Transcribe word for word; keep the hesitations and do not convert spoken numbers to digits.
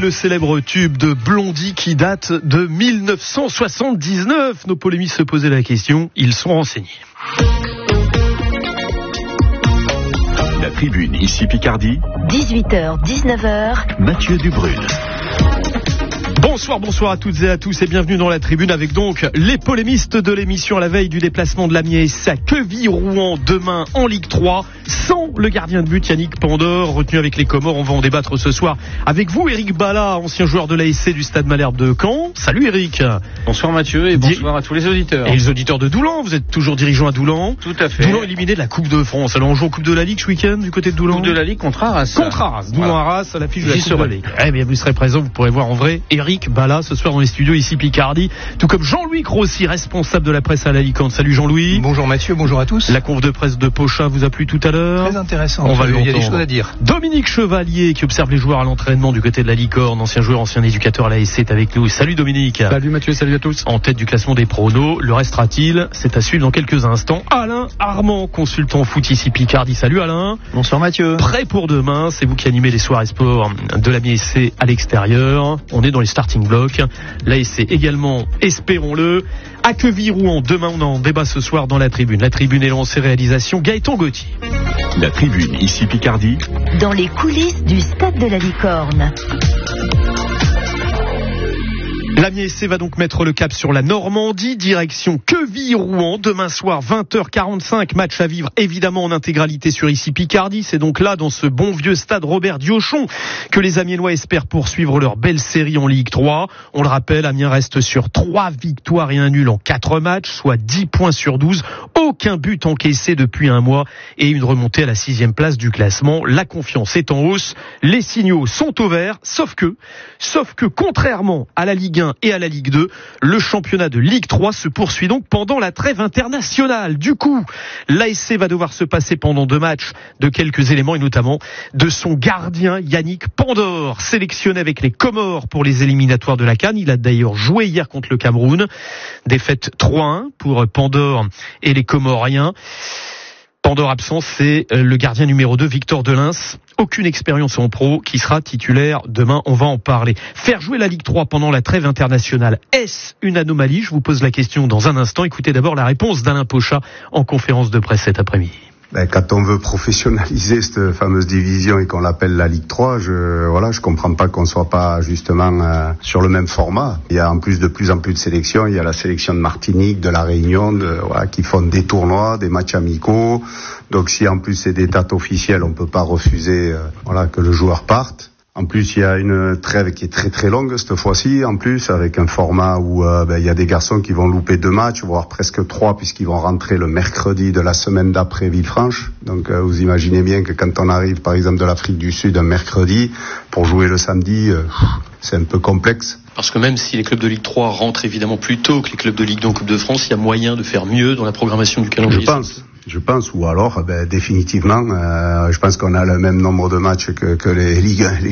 le célèbre tube de Blondie qui date de dix-neuf cent soixante-dix-neuf. Nos polémistes se posaient la question, ils sont renseignés. La Tribune, ici Picardie. dix-huit heures dix-neuf heures. Mathieu Dubrune. Bonsoir, bonsoir à toutes et à tous et bienvenue dans la Tribune avec donc les polémistes de l'émission à la veille du déplacement de l'Amiens S C à Queville-Rouen demain en Ligue trois sans le gardien de but Yannick Pandore retenu avec les Comores. On va en débattre ce soir avec vous Eric Bala, ancien joueur de l'A S C du Stade Malherbe de Caen. Salut Eric. Bonsoir Mathieu et bonsoir à tous les auditeurs. Et les auditeurs de Doulan, vous êtes toujours dirigeant à Doulan. Tout à fait. Doulan éliminé de la Coupe de France. Alors on joue en Coupe de la Ligue ce week-end du côté de Doulan. Coupe de la Ligue contre Arras. Contre Arras. Doulan voilà. Arras à l'affiche de la J'y Coupe serai. de la Ligue. Eh bien vous serez présent, vous pourrez voir en vrai Eric Bala ce soir dans les studios ici Picardie, tout comme Jean-Louis Crossi, responsable de la presse à l'Alicante. Salut Jean-Louis. Bonjour Mathieu, bonjour à tous. La conf de presse de Pocha vous a plu tout à l'heure. Très intéressant. On va il y a des choses à dire. Dominique Chevalier qui observe les joueurs à l'entraînement du côté de la Licorne, ancien joueur, ancien éducateur à l'A S C est avec nous. Salut Dominique. Salut Mathieu, salut à tous. En tête du classement des pronos, le restera-t-il? C'est à suivre dans quelques instants. Alain Armand, consultant foot ici Picardie. Salut Alain. Bonsoir Mathieu. Prêt pour demain, c'est vous qui animez les soirées sport de l'Amiens S C à l'extérieur. On est dans les starting blocks. L'A S C également, espérons-le, à Queville-Rouen. Demain, on en débat ce soir dans la Tribune. La Tribune est lancée, réalisation Gaëtan Gauthier. La Tribune, ici Picardie. Dans les coulisses du Stade de la Licorne. L'Amiens S C va donc mettre le cap sur la Normandie, direction Queville-Rouen, demain soir vingt heures quarante-cinq, match à vivre évidemment en intégralité sur ici Picardie. C'est donc là, dans ce bon vieux stade Robert Diochon, que les Amiénois espèrent poursuivre leur belle série en Ligue trois. On le rappelle, Amiens reste sur trois victoires et un nul en quatre matchs, soit dix points sur douze. Aucun but encaissé depuis un mois et une remontée à la sixième place du classement. La confiance est en hausse, les signaux sont au vert, sauf que, sauf que contrairement à la Ligue un et à la Ligue deux, le championnat de Ligue trois se poursuit donc pendant la trêve internationale. Du coup, l'A S C va devoir se passer pendant deux matchs de quelques éléments et notamment de son gardien Yannick Pandore, sélectionné avec les Comores pour les éliminatoires de la CAN. Il a d'ailleurs joué hier contre le Cameroun. Défaite trois un pour Pandore et les Comoriens. Pandore absent, c'est le gardien numéro deux, Victor Delins. Aucune expérience en pro, qui sera titulaire demain, on va en parler. Faire jouer la Ligue trois pendant la trêve internationale, est-ce une anomalie? Je vous pose la question dans un instant. Écoutez d'abord la réponse d'Alain Pochat en conférence de presse cet après-midi. Quand on veut professionnaliser cette fameuse division et qu'on l'appelle la Ligue trois, je voilà, je comprends pas qu'on soit pas justement euh, sur le même format. Il y a en plus de plus en plus de sélections, il y a la sélection de Martinique, de la Réunion, de, voilà, qui font des tournois, des matchs amicaux. Donc si en plus c'est des dates officielles, on peut pas refuser euh, voilà que le joueur parte. En plus, il y a une trêve qui est très très longue cette fois-ci, en plus, avec un format où euh, ben, il y a des garçons qui vont louper deux matchs, voire presque trois, puisqu'ils vont rentrer le mercredi de la semaine d'après Villefranche. Donc euh, vous imaginez bien que quand on arrive, par exemple, de l'Afrique du Sud un mercredi, pour jouer le samedi, euh, c'est un peu complexe. Parce que même si les clubs de Ligue trois rentrent évidemment plus tôt que les clubs de Ligue deux en Coupe de France, il y a moyen de faire mieux dans la programmation du calendrier. Je pense. Je pense, ou alors, ben, définitivement, euh, je pense qu'on a le même nombre de matchs que, que les Ligue un, les